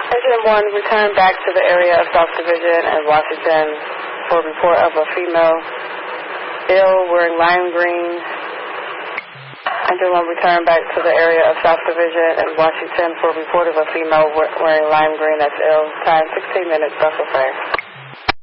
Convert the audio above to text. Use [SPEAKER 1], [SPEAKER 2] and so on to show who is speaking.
[SPEAKER 1] Agent 1, return back to the area of South Division and Washington for report of a female ill wearing lime green. Agent 1, return back to the area of South Division and Washington for report of a female wearing lime green that's ill. Time 16 minutes, Russell Fair.